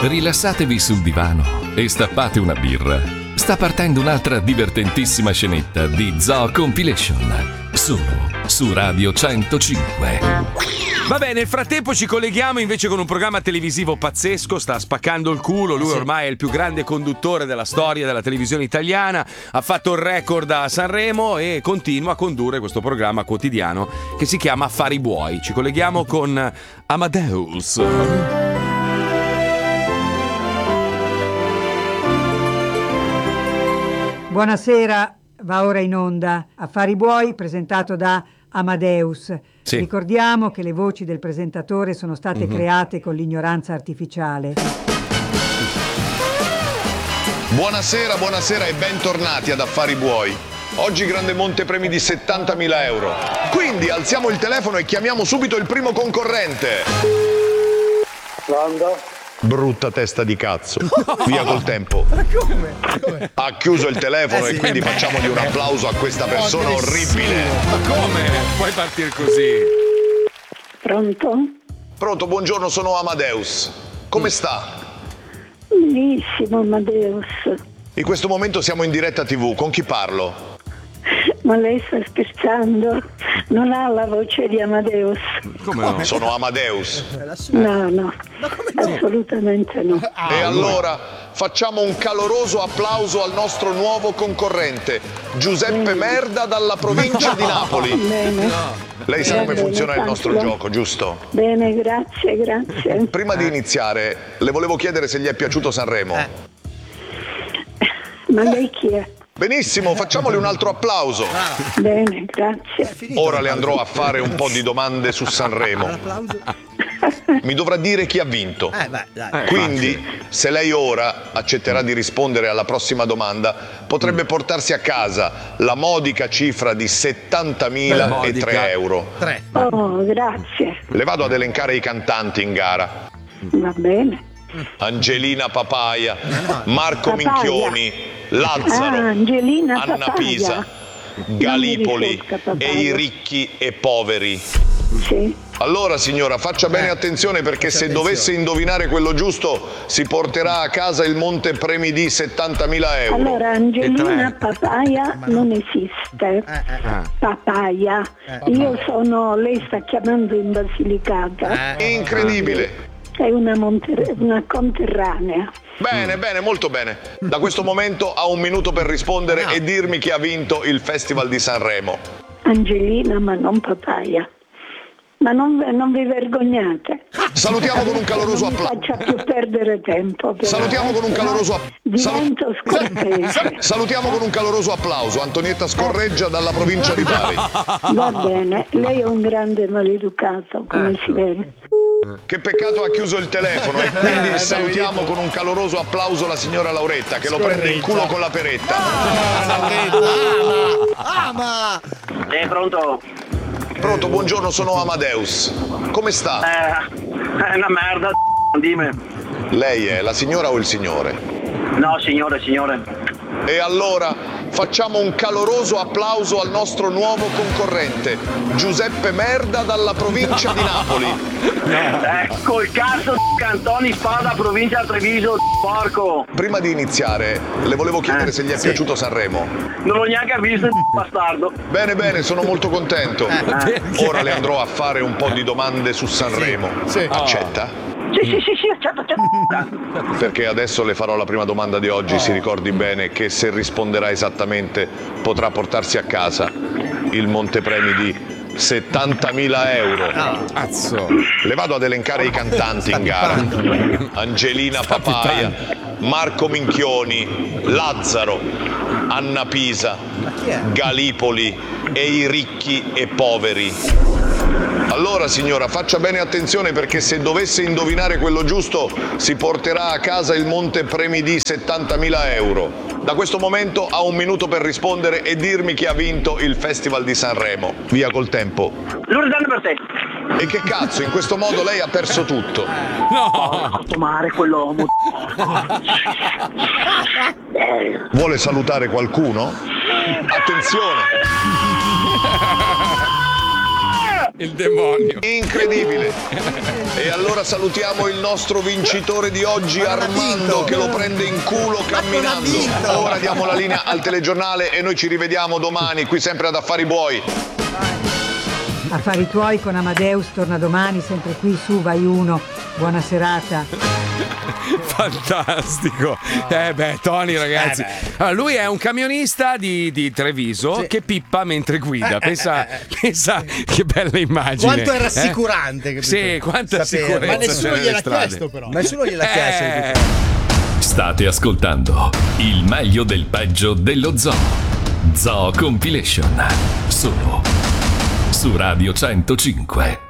rilassatevi sul divano e stappate una birra. Sta partendo un'altra divertentissima scenetta di Zoo Compilation, solo su Radio 105. Va bene, nel frattempo ci colleghiamo invece con un programma televisivo pazzesco, sta spaccando il culo, lui ormai è il più grande conduttore della storia della televisione italiana, ha fatto il record a Sanremo e continua a condurre questo programma quotidiano che si chiama Affari Buoi. Ci colleghiamo con Amadeus. Buonasera, va ora in onda Affari Buoi presentato da Amadeus. Sì. Ricordiamo che le voci del presentatore sono state create con l'ignoranza artificiale. Buonasera e bentornati ad Affari Buoi. Oggi grande montepremi di 70.000 euro. Quindi alziamo il telefono e chiamiamo subito il primo concorrente. Pronto? Brutta testa di cazzo. Via col tempo. Ma come? Ha chiuso il telefono e quindi facciamogli un applauso a questa persona orribile. Ma come? Puoi partire così? Pronto? Pronto, buongiorno, sono Amadeus. Come sta? Benissimo, Amadeus. In questo momento siamo in diretta TV, con chi parlo? Ma lei sta scherzando? Non ha la voce di Amadeus. Come no? Sono Amadeus. No, assolutamente no. E allora facciamo un caloroso applauso al nostro nuovo concorrente, Giuseppe Merda dalla provincia di Napoli. Bene. Lei sa come Bene, funziona il nostro tanto. gioco, giusto? Bene, grazie. Prima di iniziare, le volevo chiedere se gli è piaciuto Sanremo. Ma lei chi è? Benissimo, facciamole un altro applauso. Bene, grazie. Ora le andrò a fare un po' di domande su Sanremo. Mi dovrà dire chi ha vinto. Quindi, se lei ora accetterà di rispondere alla prossima domanda, potrebbe portarsi a casa la modica cifra di 70.003 euro. Oh, grazie. Le vado ad elencare i cantanti in gara. Va bene. Angelina Papaia, Marco Papaia. Minchioni, Lazzaro, Angelina Anna Papaia. Pisa, Galipoli risulta Papaia. e i ricchi e poveri. Sì. Allora signora, faccia bene attenzione perché se dovesse indovinare quello giusto si porterà a casa il montepremi di 70.000 euro. Allora, Angelina Papaia non esiste. Papaia. Io sono, lei sta chiamando in Basilicata. Incredibile. È una conterranea. Bene, molto bene. Da questo momento ha un minuto per rispondere e dirmi chi ha vinto il Festival di Sanremo. Angelina, ma non Papaia. Ma non vi vergognate. Salutiamo con un caloroso Non mi applauso. faccia più perdere tempo. però. Salutiamo con un caloroso Divento scortese. Salutiamo con un caloroso applauso Antonietta Scorreggia dalla provincia di Bari. Va bene, lei è un grande maleducato, come si vede. Che peccato ha chiuso il telefono e quindi salutiamo con un caloroso applauso la signora Lauretta che lo prende in culo con la peretta. Pronto? Pronto, buongiorno, sono Amadeus. Come sta? È una merda, dimmi. Lei è la signora o il signore? No, signore. E allora facciamo un caloroso applauso al nostro nuovo concorrente, Giuseppe Merda dalla provincia di Napoli. Col cazzo di Cantoni Spada, provincia di Treviso, porco. Prima di iniziare, le volevo chiedere se gli è piaciuto Sanremo. Non l'ho neanche visto, bastardo. Bene, sono molto contento. Ora le andrò a fare un po' di domande su Sanremo. Accetta? Sì, accetto. Perché adesso le farò la prima domanda di oggi, si ricordi bene che se risponderà esattamente potrà portarsi a casa il montepremi di 70.000 euro. Cazzo. Le vado ad elencare i cantanti in gara. Angelina Papaia, Marco Minchioni, Lazzaro, Anna Pisa, Galipoli e i ricchi e poveri. Allora signora, faccia bene attenzione perché se dovesse indovinare quello giusto si porterà a casa il montepremi di 70.000 euro. Da questo momento ha un minuto per rispondere e dirmi chi ha vinto il Festival di Sanremo. Via col tempo. Loredana per te. E che cazzo, in questo modo lei ha perso tutto. Porco mare, quell'uomo. Vuole salutare qualcuno? Attenzione! Il demonio. Incredibile. E allora salutiamo il nostro vincitore di oggi, Armando, che lo prende in culo camminando. Ora diamo la linea al telegiornale e noi ci rivediamo domani qui sempre ad Affari Buoi. Affari tuoi con Amadeus torna domani, sempre qui su Vai Uno. Buona serata. Fantastico. Tony, ragazzi. Allora, lui è un camionista di Treviso che pippa mentre guida. Pensa che bella immagine. Quanto è rassicurante. Sì, quanta sicurezza. Ma nessuno gliel'ha chiesto, però. Nessuno gliel'ha chiesto. State ascoltando il meglio del peggio dello Zoo. Zoo Compilation. Solo su Radio 105.